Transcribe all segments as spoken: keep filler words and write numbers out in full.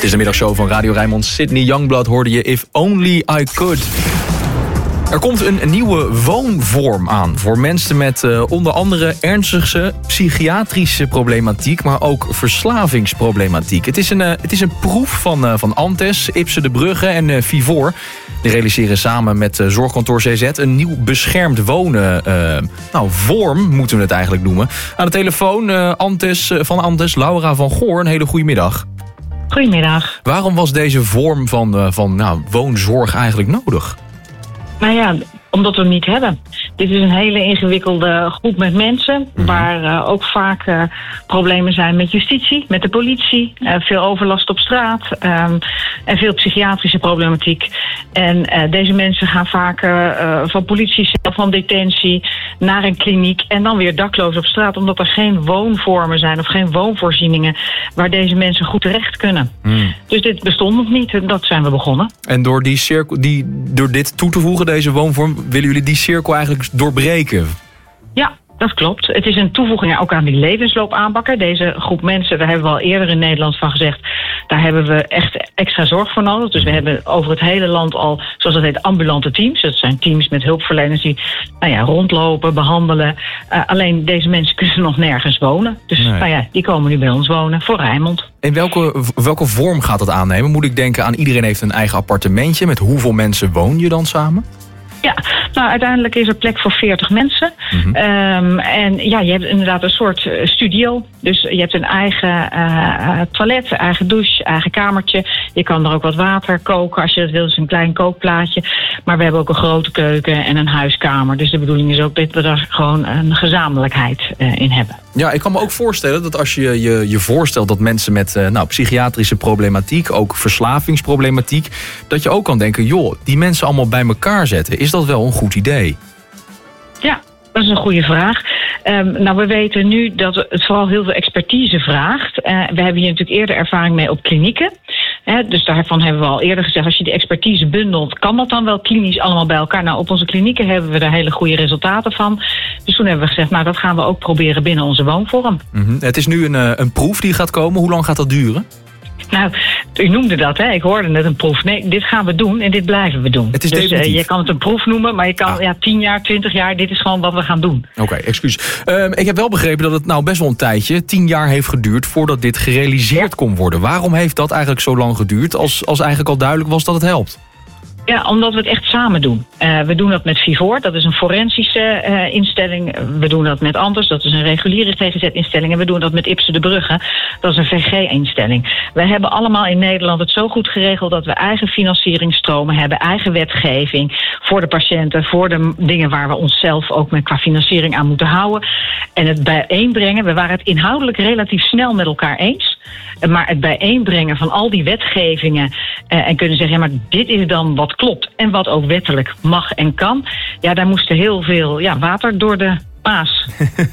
Het is de middagshow van Radio Rijnmond. Sydney Youngblood hoorde je If Only I Could. Er komt een nieuwe woonvorm aan voor mensen met uh, onder andere ernstige psychiatrische problematiek, maar ook verslavingsproblematiek. Het is een, uh, het is een proef van, uh, van Antes, Ipse de Brugge en uh, Vivor. Die realiseren samen met uh, Zorgkantoor C Z een nieuw beschermd wonen uh, nou, vorm, moeten we het eigenlijk noemen. Aan de telefoon uh, Antes, uh, van Antes, Laura van Goor. Een hele goede middag. Goedemiddag. Waarom was deze vorm van, uh, van nou, woonzorg eigenlijk nodig? Nou ja, omdat we hem niet hebben. Dit is een hele ingewikkelde groep met mensen, mm-hmm. waar uh, ook vaak uh, problemen zijn met justitie, met de politie, uh, veel overlast op straat um, en veel psychiatrische problematiek. En uh, deze mensen gaan vaak uh, van politiecel, van detentie naar een kliniek en dan weer dakloos op straat, omdat er geen woonvormen zijn of geen woonvoorzieningen waar deze mensen goed terecht kunnen. Mm. Dus dit bestond nog niet, dat zijn we begonnen. En door, die cirkel, die, door dit toe te voegen, deze woonvorm, willen jullie die cirkel eigenlijk doorbreken? Ja, dat klopt. Het is een toevoeging ook aan die levensloopaanpakken. Deze groep mensen, daar hebben we al eerder in Nederland van gezegd, daar hebben we echt extra zorg voor nodig. Dus we hebben over het hele land al, zoals dat heet, ambulante teams. Dat zijn teams met hulpverleners die nou ja, rondlopen, behandelen. Uh, alleen deze mensen kunnen nog nergens wonen. Dus nee. nou ja, die komen nu bij ons wonen voor Rijnmond. In welke, welke vorm gaat dat aannemen? Moet ik denken aan iedereen heeft een eigen appartementje. Met hoeveel mensen woon je dan samen? Ja, nou uiteindelijk is er plek voor veertig mensen. Mm-hmm. Um, en ja, je hebt inderdaad een soort uh, studio. Dus je hebt een eigen uh, toilet, eigen douche, eigen kamertje. Je kan er ook wat water koken als je dat wilt. Dus een klein kookplaatje. Maar we hebben ook een grote keuken en een huiskamer. Dus de bedoeling is ook dat we daar gewoon een gezamenlijkheid uh, in hebben. Ja, ik kan me ook voorstellen dat als je je, je voorstelt dat mensen met uh, nou, psychiatrische problematiek, ook verslavingsproblematiek, dat je ook kan denken, joh, die mensen allemaal bij elkaar zetten. Is dat wel een goed idee? Ja, dat is een goede vraag. Um, nou, we weten nu dat het vooral heel veel expertise vraagt. Uh, we hebben hier natuurlijk eerder ervaring mee op klinieken. He, dus daarvan hebben we al eerder gezegd, als je die expertise bundelt, kan dat dan wel klinisch allemaal bij elkaar? Nou, op onze klinieken hebben we daar hele goede resultaten van. Dus toen hebben we gezegd, nou, dat gaan we ook proberen binnen onze woonvorm. Mm-hmm. Het is nu een, een proef die gaat komen. Hoe lang gaat dat duren? Nou, u noemde dat, hè? Ik hoorde net een proef. Nee, dit gaan we doen en dit blijven we doen. Het is dus definitief. Uh, je kan het een proef noemen, maar je kan ah. ja, tien jaar, twintig jaar, dit is gewoon wat we gaan doen. Oké, okay, excuus. Uh, ik heb wel begrepen dat het nou best wel een tijdje, tien jaar heeft geduurd voordat dit gerealiseerd ja. kon worden. Waarom heeft dat eigenlijk zo lang geduurd als, als eigenlijk al duidelijk was dat het helpt? Ja, omdat we het echt samen doen. Uh, we doen dat met Vivor, dat is een forensische uh, instelling. We doen dat met Antes, dat is een reguliere G G Z-instelling. En we doen dat met Ipse de Brugge, dat is een V G-instelling. We hebben allemaal in Nederland het zo goed geregeld dat we eigen financieringstromen hebben, eigen wetgeving voor de patiënten, voor de dingen waar we onszelf ook met qua financiering aan moeten houden. En het bijeenbrengen, we waren het inhoudelijk relatief snel met elkaar eens. Maar het bijeenbrengen van al die wetgevingen uh, en kunnen zeggen, ja, maar dit is dan wat klopt en wat ook wettelijk mag en kan. Ja, daar moest heel veel ja, water door de Maas.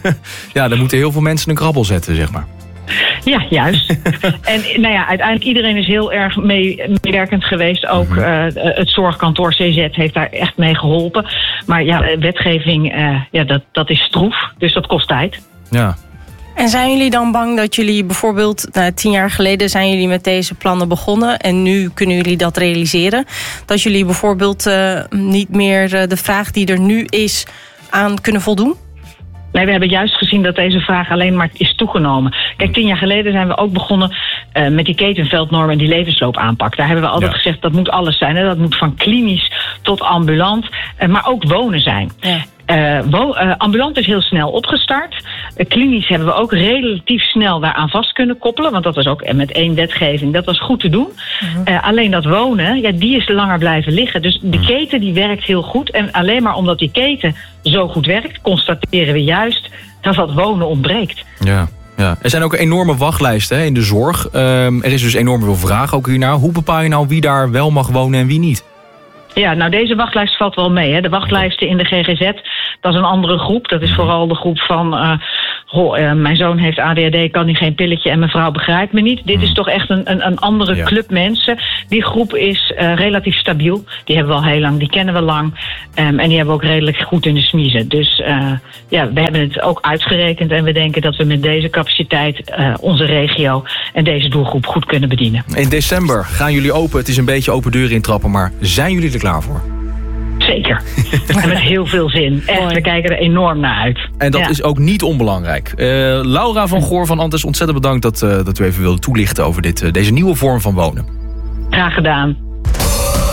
Ja, daar moeten heel veel mensen een krabbel zetten, zeg maar. Ja, juist. En nou ja, uiteindelijk iedereen is heel erg mee, meewerkend geweest. Ook uh, het Zorgkantoor C Z heeft daar echt mee geholpen. Maar ja, wetgeving, uh, ja, dat, dat is stroef. Dus dat kost tijd. Ja. En zijn jullie dan bang dat jullie bijvoorbeeld, nou, tien jaar geleden zijn jullie met deze plannen begonnen en nu kunnen jullie dat realiseren, dat jullie bijvoorbeeld uh, niet meer uh, de vraag die er nu is aan kunnen voldoen? Nee, we hebben juist gezien dat deze vraag alleen maar is toegenomen. Kijk, tien jaar geleden zijn we ook begonnen uh, met die ketenveldnorm en die levensloopaanpak. Daar hebben we altijd ja. gezegd, dat moet alles zijn. Hè? Dat moet van klinisch tot ambulant, uh, maar ook wonen zijn. Ja. Uh, wo- uh, ambulant is heel snel opgestart. Uh, klinisch hebben we ook relatief snel daaraan vast kunnen koppelen. Want dat was ook met één wetgeving. Dat was goed te doen. Uh-huh. Uh, alleen dat wonen, ja, die is langer blijven liggen. Dus de keten die werkt heel goed. En alleen maar omdat die keten zo goed werkt, constateren we juist dat dat wonen ontbreekt. Ja. Ja. Er zijn ook enorme wachtlijsten hè, in de zorg. Um, er is dus enorm veel vraag ook hiernaar. Hoe bepaal je nou wie daar wel mag wonen en wie niet? Ja, nou deze wachtlijst valt wel mee. Hè. De wachtlijsten in de G G Z, dat is een andere groep. Dat is vooral de groep van uh, Ho, uh, mijn zoon heeft A D H D, kan hij geen pilletje en mijn vrouw begrijpt me niet. Dit Hmm. is toch echt een, een, een andere Ja. club mensen. Die groep is uh, relatief stabiel. Die hebben we al heel lang, die kennen we lang. Um, en die hebben we ook redelijk goed in de smiezen. Dus uh, ja, we hebben het ook uitgerekend. En we denken dat we met deze capaciteit uh, onze regio en deze doelgroep goed kunnen bedienen. In december gaan jullie open. Het is een beetje open deuren intrappen, maar zijn jullie er klaar voor? Zeker. En met heel veel zin. Echt, we kijken er enorm naar uit. En dat Ja. is ook niet onbelangrijk. Uh, Laura van Goor van Antes, ontzettend bedankt dat, uh, dat u even wilde toelichten over dit, uh, deze nieuwe vorm van wonen. Graag gedaan.